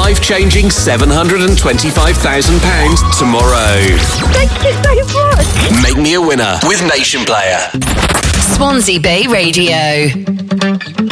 life-changing £725,000 tomorrow. Thank you so much. Make me a winner with Nation Player. Swansea Bay Radio.